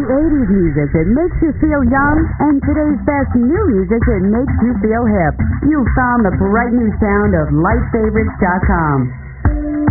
the 80s music that makes you feel young and today's best new music that makes you feel hip. You've found the bright new sound of LightFavorites.com.